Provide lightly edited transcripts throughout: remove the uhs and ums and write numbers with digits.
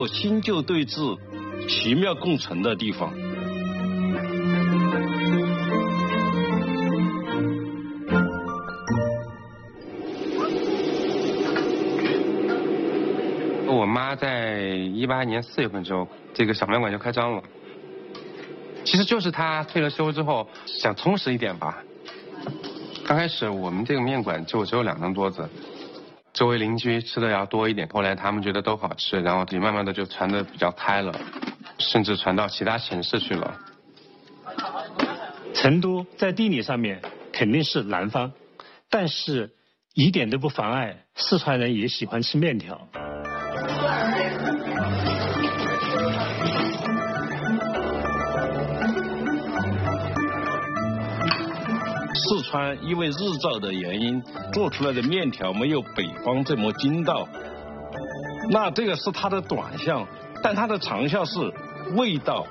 新旧对峙、奇妙共存的地方。 我妈在18年4月份之后，这个小面馆就开张了。其实就是她退了休之后，想充实一点吧。刚开始我们这个面馆就只有2张桌子，周围邻居吃的要多一点。后来他们觉得都好吃，然后就慢慢的就传得比较开了，甚至传到其他城市去了。 成都在地理上面肯定是南方，但是一点都不妨碍四川人也喜欢吃面条。 四川因为日照的原因，做出来的面条没有北方这么筋道。那这个是它的短项，但它的长项是味道。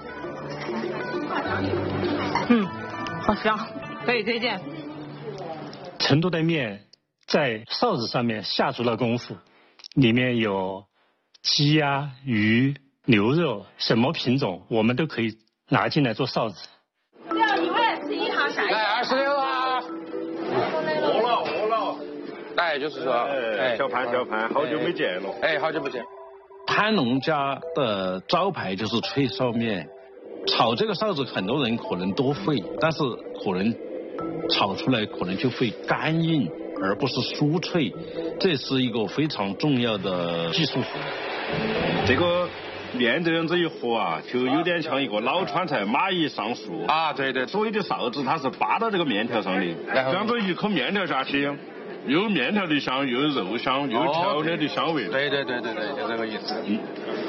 好香，可以推荐。 成都的面在臊子上面下足了功夫，里面有鸡鸭、鱼、牛肉，什么品种我们都可以拿进来做臊子。 要一位是一行啥意思？ 来26啊！ 饿了。 哎，就是说， 小潘，好久没见了。 好久不见。 潘农家的招牌就是脆臊面，炒这个臊子很多人可能都会，但是可能炒出来可能就会干硬，而不是酥脆，这是一个非常重要的技术活。 这个面这样子一和啊，就有点像一个老川菜马一上树啊，对对， 所有的臊子它是扒到这个面条上的，这样子一口面条下去，又有面条的香，又有肉香，又有调料的香味。 对，就这个意思。